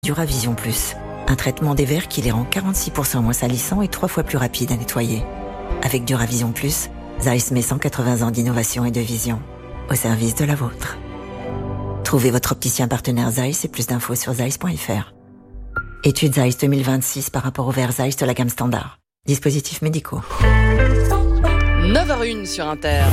Duravision Plus, un traitement des verres qui les rend 46% moins salissants et 3 fois plus rapides à nettoyer. Avec Duravision Plus, Zeiss met 180 ans d'innovation et de vision au service de la vôtre. Trouvez votre opticien partenaire Zeiss et plus d'infos sur zeiss.fr. Étude Zeiss 2026 par rapport au verre Zeiss de la gamme standard. Dispositifs médicaux. 9h01 sur Inter.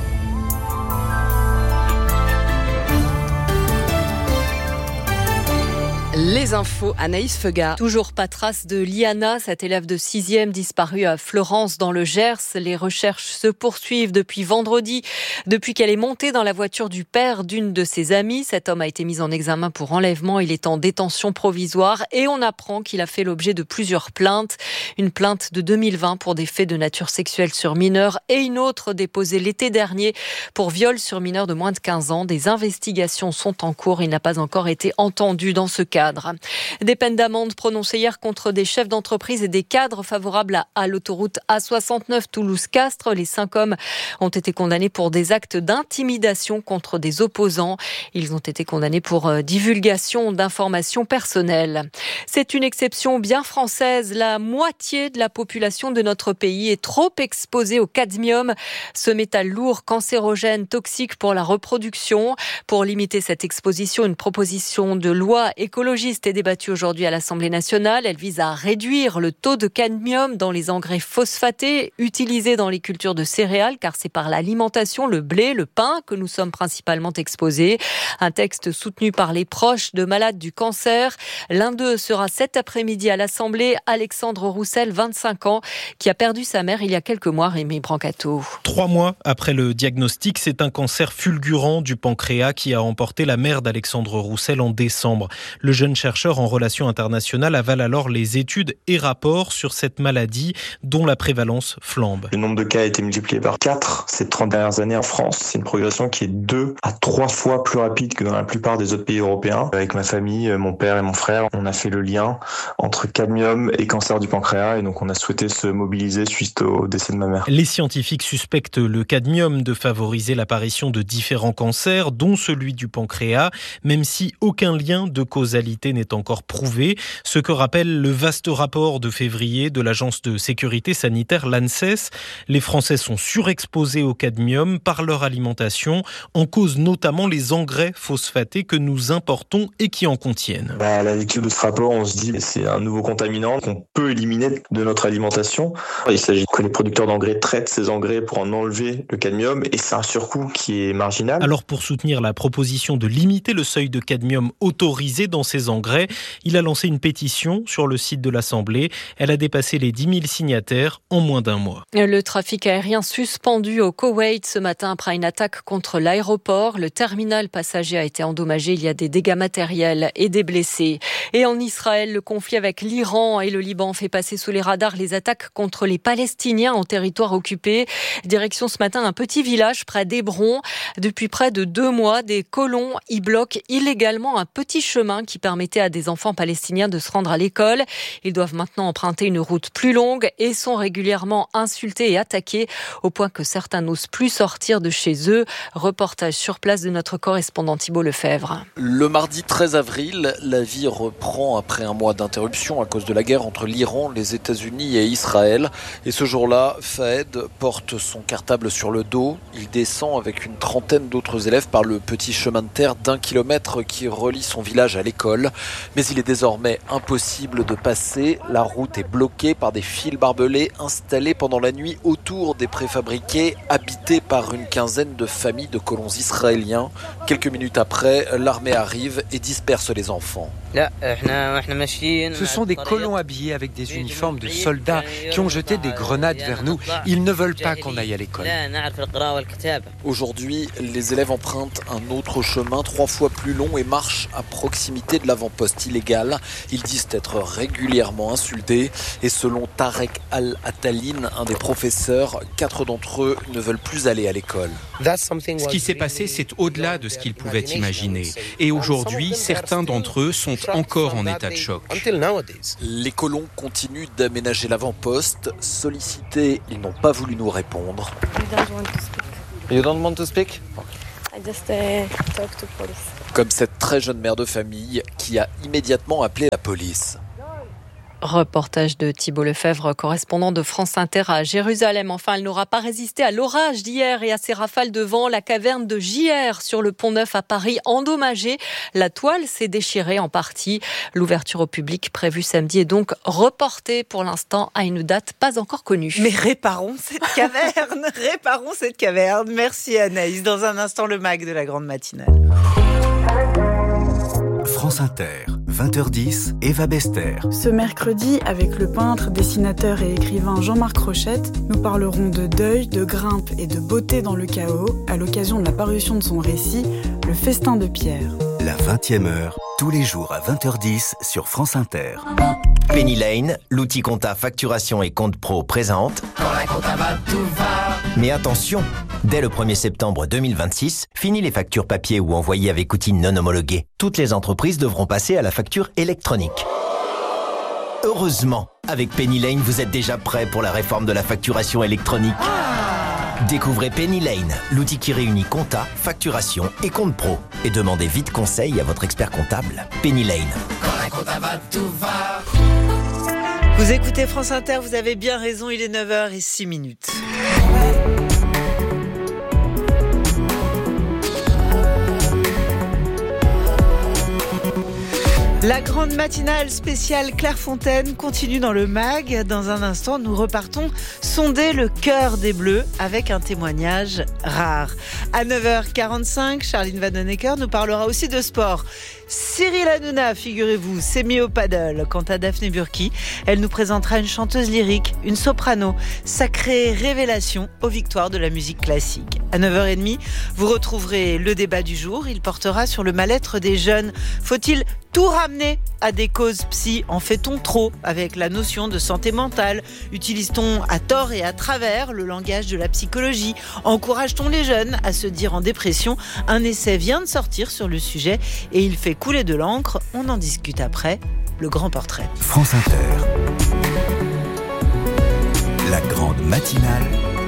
Les infos, Anaïs Feuga. Toujours pas trace de Liana, cette élève de 6e disparue à Fleurance dans le Gers. Les recherches se poursuivent depuis vendredi, depuis qu'elle est montée dans la voiture du père d'une de ses amies. Cet homme a été mis en examen pour enlèvement. Il est en détention provisoire et on apprend qu'il a fait l'objet de plusieurs plaintes. Une plainte de 2020 pour des faits de nature sexuelle sur mineurs et une autre déposée l'été dernier pour viol sur mineurs de moins de 15 ans. Des investigations sont en cours. Il n'a pas encore été entendu dans ce cas. Des peines d'amende prononcées hier contre des chefs d'entreprise et des cadres favorables à l'autoroute A69 Toulouse-Castres. Les 5 hommes ont été condamnés pour des actes d'intimidation contre des opposants. Ils ont été condamnés pour divulgation d'informations personnelles. C'est une exception bien française. La moitié de la population de notre pays est trop exposée au cadmium, ce métal lourd, cancérogène, toxique pour la reproduction. Pour limiter cette exposition, une proposition de loi écologiste est débattue aujourd'hui à l'Assemblée nationale. Elle vise à réduire le taux de cadmium dans les engrais phosphatés utilisés dans les cultures de céréales, car c'est par l'alimentation, le blé, le pain que nous sommes principalement exposés. Un texte soutenu par les proches de malades du cancer. L'un d'eux sera cet après-midi à l'Assemblée. Alexandre Roussel, 25 ans, qui a perdu sa mère il y a quelques mois. Rémi Brancato. 3 mois après le diagnostic, c'est un cancer fulgurant du pancréas qui a emporté la mère d'Alexandre Roussel en décembre. Le jeune chercheur en relations internationales avale alors les études et rapports sur cette maladie dont la prévalence flambe. Le nombre de cas a été multiplié par 4 ces 30 dernières années en France. C'est une progression qui est 2 à 3 fois plus rapide que dans la plupart des autres pays européens. Avec ma famille, mon père et mon frère, on a fait le lien entre cadmium et cancer du pancréas et donc on a souhaité se mobiliser suite au décès de ma mère. Les scientifiques suspectent le cadmium de favoriser l'apparition de différents cancers, dont celui du pancréas, même si aucun lien de causalité n'est encore prouvé. Ce que rappelle le vaste rapport de février de l'agence de sécurité sanitaire l'ANSES. Les Français sont surexposés au cadmium par leur alimentation, en cause notamment les engrais phosphatés que nous importons et qui en contiennent. À la lecture de ce rapport, on se dit que c'est un nouveau contaminant qu'on peut éliminer de notre alimentation. Il s'agit que les producteurs d'engrais traitent ces engrais pour en enlever le cadmium et c'est un surcoût qui est marginal. Alors pour soutenir la proposition de limiter le seuil de cadmium autorisé dans ces engrais, il a lancé une pétition sur le site de l'Assemblée. Elle a dépassé les 10 000 signataires en moins d'un mois. Le trafic aérien suspendu au Koweït ce matin après une attaque contre l'aéroport. Le terminal passager a été endommagé. Il y a des dégâts matériels et des blessés. Et en Israël, le conflit avec l'Iran et le Liban fait passer sous les radars les attaques contre les Palestiniens en territoire occupé. Direction ce matin un petit village près d'Hébron. Depuis près de 2 mois, des colons y bloquent illégalement un petit chemin qui permettait à des enfants palestiniens de se rendre à l'école. Ils doivent maintenant emprunter une route plus longue et sont régulièrement insultés et attaqués au point que certains n'osent plus sortir de chez eux. Reportage sur place de notre correspondant Thibault Lefebvre. Le mardi 13 avril, la vie reprend après un mois d'interruption à cause de la guerre entre l'Iran, les États-Unis et Israël. Et ce jour-là, Fahed porte son cartable sur le dos. Il descend avec une trentaine d'autres élèves par le petit chemin de terre d'1 kilomètre qui relie son village à l'école. Mais il est désormais impossible de passer. La route est bloquée par des fils barbelés installés pendant la nuit autour des préfabriqués, habités par une quinzaine de familles de colons israéliens. Quelques minutes après, l'armée arrive et disperse les enfants. Ce sont des colons habillés avec des uniformes de soldats qui ont jeté des grenades vers nous. Ils ne veulent pas qu'on aille à l'école. Aujourd'hui, les élèves empruntent un autre chemin 3 fois plus long et marchent à proximité de l'avant-poste illégal. Ils disent être régulièrement insultés. Et selon Tarek Al-Atalin, un des professeurs, 4 d'entre eux ne veulent plus aller à l'école. Ce qui s'est passé, c'est au-delà de ce qu'ils pouvaient imaginer. Et aujourd'hui, certains d'entre eux sont encore en état de choc. Les colons continuent d'aménager l'avant-poste. Sollicités, ils n'ont pas voulu nous répondre. You don't want to speak? I just talk to police. Comme cette très jeune mère de famille qui a immédiatement appelé la police. Reportage de Thibault Lefebvre, correspondant de France Inter à Jérusalem. Enfin, elle n'aura pas résisté à l'orage d'hier et à ses rafales de vent. La caverne de JR sur le Pont-Neuf à Paris endommagée. La toile s'est déchirée en partie. L'ouverture au public prévue samedi est donc reportée pour l'instant à une date pas encore connue. Mais réparons cette caverne, Merci Anaïs. Dans un instant, le MAG de la grande matinale. France Inter, 20h10, Eva Bester. Ce mercredi, avec le peintre, dessinateur et écrivain Jean-Marc Rochette, nous parlerons de deuil, de grimpe et de beauté dans le chaos à l'occasion de la parution de son récit, Le Festin de Pierre. La 20e heure, tous les jours à 20h10 sur France Inter. Penny Lane, l'outil compta facturation et compte pro présente. Quand la compta va, tout va. Mais attention, dès le 1er septembre 2026, fini les factures papier ou envoyées avec outils non homologués. Toutes les entreprises devront passer à la facture électronique. Heureusement, avec Penny Lane, vous êtes déjà prêt pour la réforme de la facturation électronique. Découvrez Penny Lane, l'outil qui réunit compta, facturation et compte pro. Et demandez vite conseil à votre expert comptable. Penny Lane. Quand la compta va, tout va. Vous écoutez France Inter, vous avez bien raison, il est 9h06. La grande matinale spéciale Clairefontaine continue dans le MAG. Dans un instant, nous repartons sonder le cœur des Bleus avec un témoignage rare. À 9h45, Charline Vanhoenacker nous parlera aussi de sport. Cyril Hanouna, figurez-vous, s'est mis au paddle. Quant à Daphné Burki, elle nous présentera une chanteuse lyrique, une soprano, sacrée révélation aux victoires de la musique classique. À 9h30, vous retrouverez le débat du jour. Il portera sur le mal-être des jeunes. Faut-il tout ramener à des causes psy? En fait-on trop avec la notion de santé mentale? Utilise-t-on à tort et à travers le langage de la psychologie? Encourage-t-on les jeunes à se dire en dépression? Un essai vient de sortir sur le sujet et il fait couler de l'encre. On en discute après. Le grand portrait. France Inter. La grande matinale.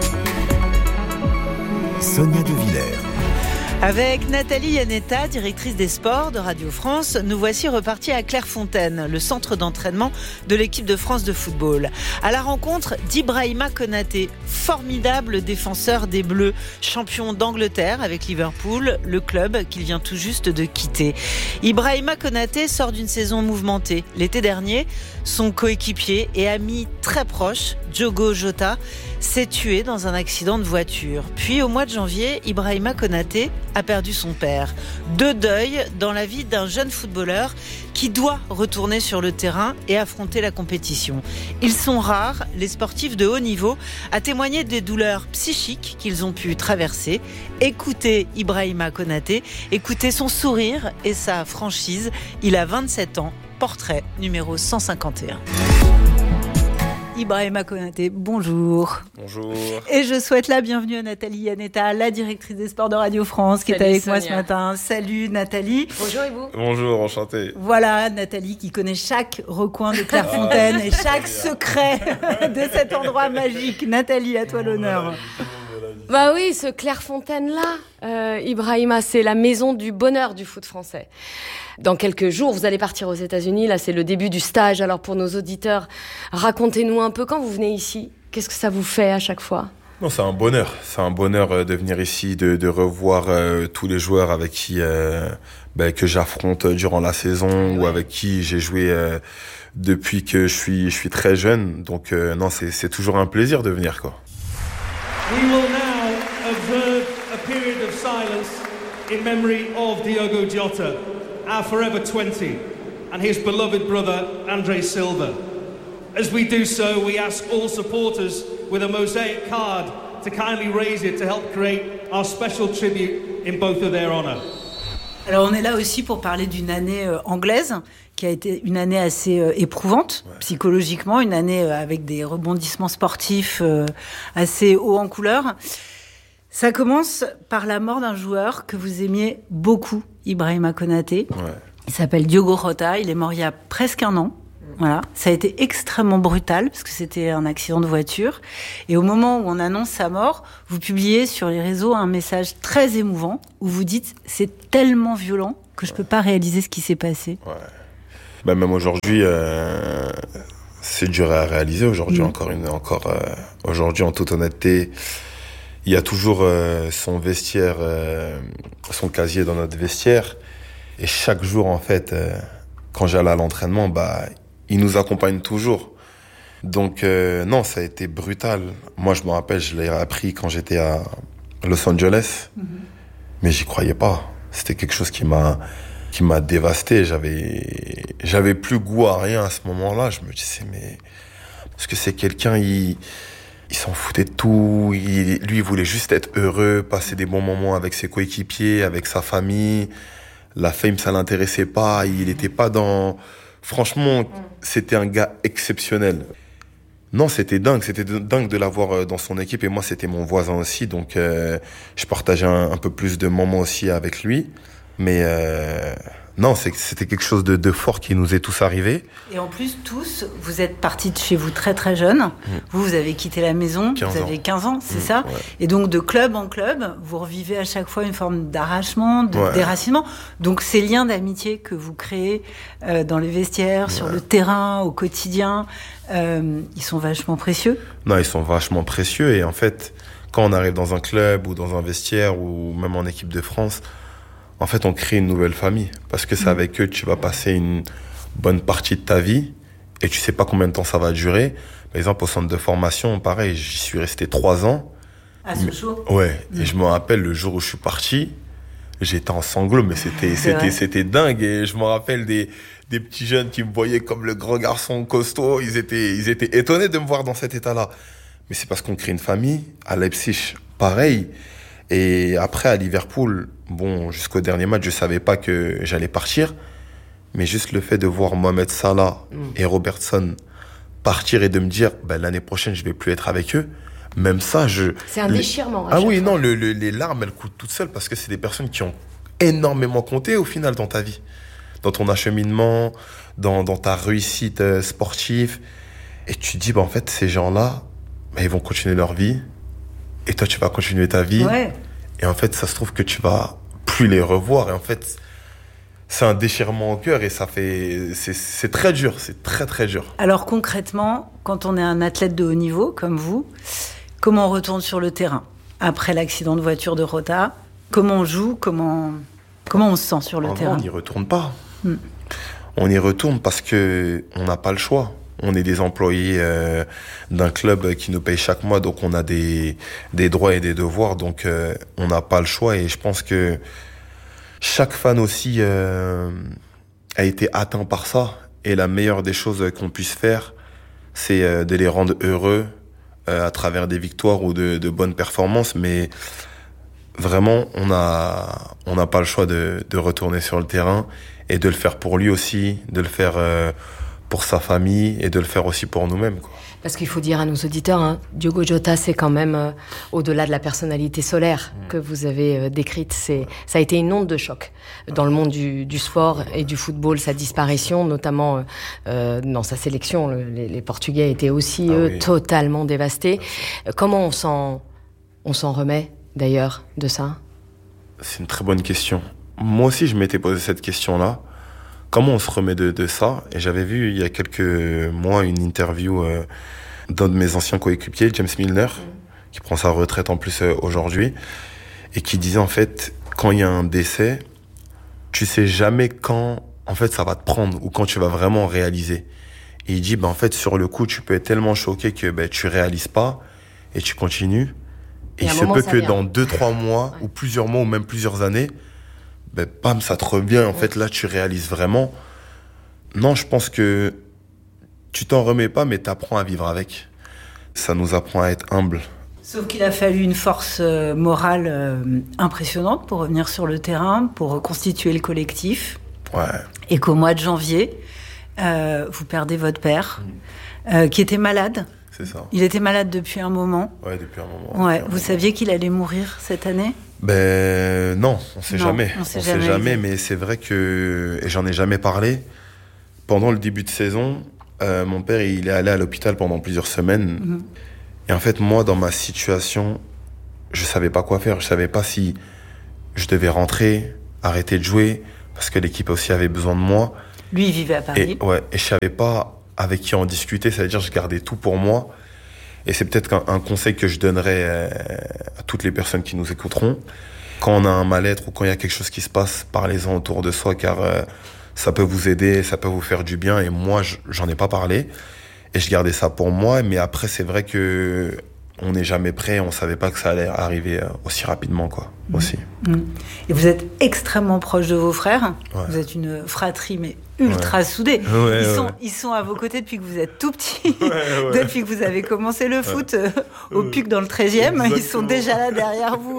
Sonia De Villers. Avec Nathalie Yanetta, directrice des sports de Radio France, nous voici repartis à Clairefontaine, le centre d'entraînement de l'équipe de France de football. À la rencontre d'Ibrahima Konaté, formidable défenseur des Bleus, champion d'Angleterre avec Liverpool, le club qu'il vient tout juste de quitter. Ibrahima Konaté sort d'une saison mouvementée. L'été dernier, son coéquipier et ami très proche, Diogo Jota, s'est tué dans un accident de voiture. Puis au mois de janvier, Ibrahima Konaté a perdu son père. 2 deuils dans la vie d'un jeune footballeur qui doit retourner sur le terrain et affronter la compétition. Ils sont rares, les sportifs de haut niveau, à témoigner des douleurs psychiques qu'ils ont pu traverser. Écoutez Ibrahima Konaté, écoutez son sourire et sa franchise. Il a 27 ans. Portrait numéro 151. Ibrahima Konaté, bonjour. Bonjour. Et je souhaite la bienvenue à Nathalie Yanetta, la directrice des sports de Radio France, qui est avec moi ce matin. Salut Nathalie. Bonjour et vous. Bonjour, enchanté. Voilà Nathalie qui connaît chaque recoin de Clairefontaine et chaque secret de cet endroit magique. Nathalie, à toi l'honneur. Bah oui, ce Clairefontaine-là, Ibrahima, c'est la maison du bonheur du foot français. Dans quelques jours, vous allez partir aux États-Unis. Là, c'est le début du stage. Alors, pour nos auditeurs, racontez-nous un peu quand vous venez ici. Qu'est-ce que ça vous fait à chaque fois ? Non, c'est un bonheur. C'est un bonheur de venir ici, de revoir tous les joueurs avec qui que j'affronte durant la saison ou avec qui j'ai joué depuis que je suis très jeune. Donc, non, c'est toujours un plaisir de venir, quoi. We will now observe a period of silence in memory of Diogo Jota, our forever 20, and his beloved brother, Andre Silva. As we do so, we ask all supporters with a mosaic card to kindly raise it to help create our special tribute in both of their honour. Alors on est là aussi pour parler d'une année anglaise qui a été une année assez éprouvante psychologiquement, une année avec des rebondissements sportifs assez hauts en couleur. Ça commence par la mort d'un joueur que vous aimiez beaucoup, Ibrahima Konaté. Ouais. Il s'appelle Diogo Jota, il est mort il y a presque 1 an. Voilà, ça a été extrêmement brutal parce que c'était un accident de voiture. Et au moment où on annonce sa mort, vous publiez sur les réseaux un message très émouvant où vous dites « c'est tellement violent que je peux pas réaliser ce qui s'est passé. Ouais. Bah, même aujourd'hui, c'est dur à réaliser. Aujourd'hui, aujourd'hui, en toute honnêteté, il y a toujours son vestiaire, son casier dans notre vestiaire. Et chaque jour, en fait, quand j'allais à l'entraînement, il nous accompagne toujours. Donc, non, ça a été brutal. Moi, je me rappelle, je l'ai appris quand j'étais à Los Angeles. Mais j'y croyais pas. C'était quelque chose qui m'a dévasté. J'avais plus goût à rien à ce moment-là. Je me disais, mais... Parce que c'est quelqu'un, il s'en foutait de tout. Lui, il voulait juste être heureux, passer des bons moments avec ses coéquipiers, avec sa famille. La fame, ça l'intéressait pas. Il était pas dans... Franchement, c'était un gars exceptionnel. Non, c'était dingue de l'avoir dans son équipe. Et moi, c'était mon voisin aussi. Donc, je partageais un peu plus de moments aussi avec lui. Mais non, c'était quelque chose de fort qui nous est tous arrivé. Et en plus, tous, vous êtes partis de chez vous très très jeunes. Vous avez quitté la maison, vous avez 15 ans, c'est ça? Ouais. Et donc, de club en club, vous revivez à chaque fois une forme d'arrachement, de déracinement. Donc, ces liens d'amitié que vous créez dans les vestiaires, sur le terrain, au quotidien, ils sont vachement précieux? Non, ils sont vachement précieux. Et en fait, quand on arrive dans un club ou dans un vestiaire ou même en équipe de France, en fait, on crée une nouvelle famille. Parce que c'est avec eux que tu vas passer une bonne partie de ta vie et tu sais pas combien de temps ça va durer. Par exemple, au centre de formation, pareil, j'y suis resté 3 ans. À Sochaux? Ouais. Et je me rappelle, le jour où je suis parti, j'étais en sanglots, mais c'était dingue. Et je me rappelle des petits jeunes qui me voyaient comme le grand garçon costaud. Ils étaient étonnés de me voir dans cet état-là. Mais c'est parce qu'on crée une famille. À Leipzig, pareil. Et après, à Liverpool, jusqu'au dernier match, je savais pas que j'allais partir. Mais juste le fait de voir Mohamed Salah et Robertson partir et de me dire, l'année prochaine, je vais plus être avec eux. Même ça, c'est un déchirement. Ah oui, non, les larmes, elles coulent toutes seules parce que c'est des personnes qui ont énormément compté au final dans ta vie. Dans ton acheminement, dans ta réussite sportive. Et tu te dis, en fait, ces gens-là, ils vont continuer leur vie. Et toi, tu vas continuer ta vie. Ouais. Et en fait, ça se trouve que tu vas plus les revoir. Et en fait, c'est un déchirement au cœur et c'est très dur. C'est très, très dur. Alors concrètement, quand on est un athlète de haut niveau, comme vous, comment on retourne sur le terrain? Après l'accident de voiture de Rota, comment on joue? Comment on se sent sur le terrain? On n'y retourne pas. On y retourne parce que on n'a pas le choix. On est des employés d'un club qui nous paye chaque mois, donc on a des droits et des devoirs, donc on n'a pas le choix. Et je pense que chaque fan aussi a été atteint par ça. Et la meilleure des choses qu'on puisse faire, c'est de les rendre heureux à travers des victoires ou de bonnes performances. Mais vraiment, on n'a pas le choix de retourner sur le terrain et de le faire pour lui aussi, de le faire pour sa famille et de le faire aussi pour nous-mêmes, quoi. Parce qu'il faut dire à nos auditeurs, Diogo Jota, c'est quand même au-delà de la personnalité solaire que vous avez décrite. Ça a été une onde de choc dans le monde du sport et du football, sa disparition, notamment dans sa sélection. Les Portugais étaient aussi, totalement dévastés. Comment on s'en remet, d'ailleurs, de ça? C'est une très bonne question. Moi aussi, je m'étais posé cette question-là. Comment on se remet de ça? Et j'avais vu il y a quelques mois une interview d'un de mes anciens coéquipiers, James Milner, qui prend sa retraite en plus aujourd'hui, et qui disait en fait, quand il y a un décès, tu sais jamais quand en fait ça va te prendre ou quand tu vas vraiment réaliser. Et il dit en fait sur le coup tu peux être tellement choqué que tu réalises pas et tu continues. Et il se peut que dans 2-3 mois ou plusieurs mois ou même plusieurs années, bam, ça te revient. En fait, là, tu réalises vraiment. Non, je pense que tu t'en remets pas, mais t'apprends à vivre avec. Ça nous apprend à être humble. Sauf qu'il a fallu une force morale impressionnante pour revenir sur le terrain, pour reconstituer le collectif. Ouais. Et qu'au mois de janvier, vous perdez votre père, qui était malade. C'est ça. Il était malade depuis un moment. Ouais, depuis un moment. Ouais. Vous saviez qu'il allait mourir cette année ? Non, on sait jamais. On sait jamais, mais c'est vrai que, et j'en ai jamais parlé, pendant le début de saison, mon père, il est allé à l'hôpital pendant plusieurs semaines. Et en fait, moi, dans ma situation, je savais pas quoi faire. Je savais pas si je devais rentrer, arrêter de jouer, parce que l'équipe aussi avait besoin de moi. Lui, il vivait à Paris. Et je savais pas avec qui en discuter, c'est-à-dire je gardais tout pour moi. Et c'est peut-être un conseil que je donnerais à toutes les personnes qui nous écouteront. Quand on a un mal-être ou quand il y a quelque chose qui se passe, parlez-en autour de soi, car ça peut vous aider, ça peut vous faire du bien. Et moi, j'en ai pas parlé. Et je gardais ça pour moi. Mais après, c'est vrai que on n'est jamais prêt. On savait pas que ça allait arriver aussi rapidement, quoi. Aussi. Et vous êtes extrêmement proche de vos frères. Ouais. Vous êtes une fratrie, mais ultra soudée. Ils sont à vos côtés depuis que vous êtes tout petit. Depuis que vous avez commencé le foot au PUC dans le 13e. Exactement. Ils sont déjà là derrière vous.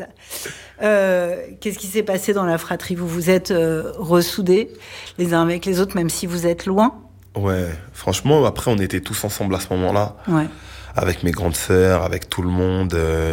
Qu'est-ce qui s'est passé dans la fratrie ? Vous vous êtes ressoudés les uns avec les autres, même si vous êtes loin ? Ouais, franchement, après, on était tous ensemble à ce moment-là. Ouais. Avec mes grandes sœurs, avec tout le monde.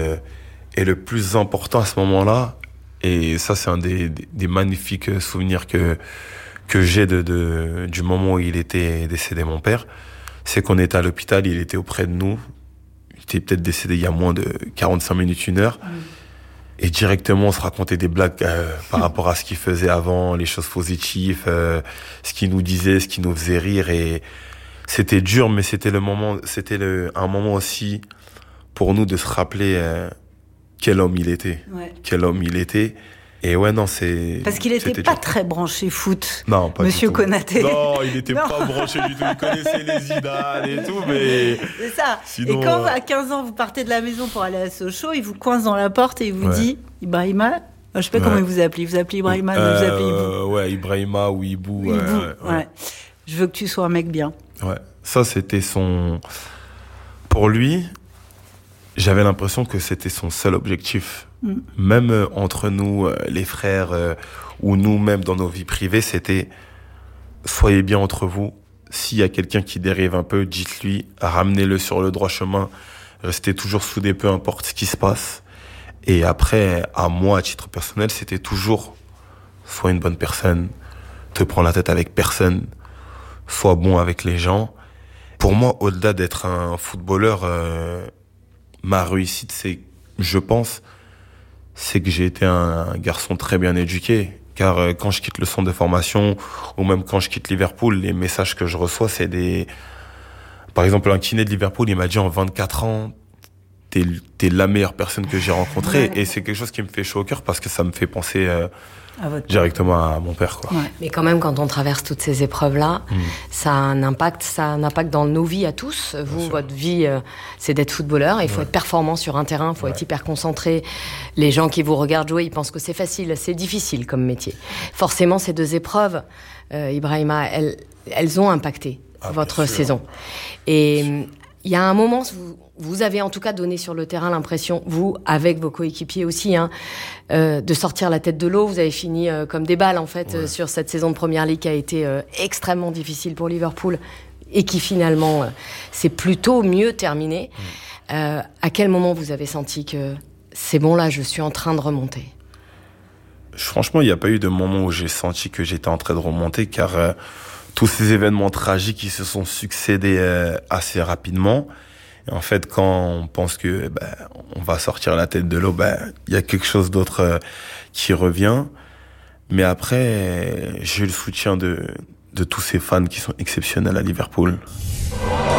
Et le plus important à ce moment-là, et ça, c'est un des magnifiques souvenirs que j'ai du moment où il était décédé, mon père, c'est qu'on était à l'hôpital, il était auprès de nous. Il était peut-être décédé il y a moins de 45 minutes, 1 heure. Et directement, on se racontait des blagues par rapport à ce qu'il faisait avant, les choses positives, ce qu'il nous disait, ce qui nous faisait rire. Et c'était dur, mais c'était un moment aussi pour nous de se rappeler quel homme il était. Ouais. Quel homme il était. Et ouais, non, c'est... Parce qu'il n'était pas très branché foot, non, pas Monsieur Konaté. Non, il n'était pas branché du tout. Il connaissait les Zidane et tout, mais... C'est ça. Sinon, et quand, à 15 ans, vous partez de la maison pour aller à Sochaux, il vous coince dans la porte et il vous dit « Ibrahima », je ne sais pas comment il vous appelait. Il vous appelait Ibrahima, vous appelez Ibou. Ouais, Ibrahima ou Ibou. Ouais. Je veux que tu sois un mec bien. Ouais, ça, c'était son... Pour lui... J'avais l'impression que c'était son seul objectif. Même entre nous, les frères, ou nous-mêmes dans nos vies privées, c'était soyez bien entre vous. S'il y a quelqu'un qui dérive un peu, dites-lui, ramenez-le sur le droit chemin. Restez toujours soudés, peu importe ce qui se passe. Et après, à moi, à titre personnel, c'était toujours sois une bonne personne, te prends la tête avec personne, sois bon avec les gens. Pour moi, au-delà d'être un footballeur... ma réussite, je pense, c'est que j'ai été un garçon très bien éduqué. Car quand je quitte le centre de formation, ou même quand je quitte Liverpool, les messages que je reçois, c'est des... Par exemple, un kiné de Liverpool, il m'a dit en 24 ans, t'es la meilleure personne que j'ai rencontrée. Ouais. Et c'est quelque chose qui me fait chaud au cœur parce que ça me fait penser directement à mon père, quoi. Ouais. Mais quand même, quand on traverse toutes ces épreuves-là, ça a un impact dans nos vies à tous. Vous, votre vie, c'est d'être footballeur. Il faut être performant sur un terrain, il faut être hyper concentré. Les gens qui vous regardent jouer, ils pensent que c'est facile. C'est difficile comme métier. Forcément, ces 2 épreuves, Ibrahima, elles ont impacté votre saison. Et il y a un moment, vous avez en tout cas donné sur le terrain l'impression, vous, avec vos coéquipiers aussi, de sortir la tête de l'eau. Vous avez fini comme des balles, en fait, sur cette saison de Première Ligue qui a été extrêmement difficile pour Liverpool et qui finalement s'est plutôt mieux terminée. À quel moment vous avez senti que c'est bon, là, je suis en train de remonter ? Franchement, il n'y a pas eu de moment où j'ai senti que j'étais en train de remonter, car tous ces événements tragiques qui se sont succédés assez rapidement. Et en fait, quand on pense que on va sortir la tête de l'eau, il y a quelque chose d'autre qui revient. Mais après, j'ai eu le soutien de tous ces fans qui sont exceptionnels à Liverpool.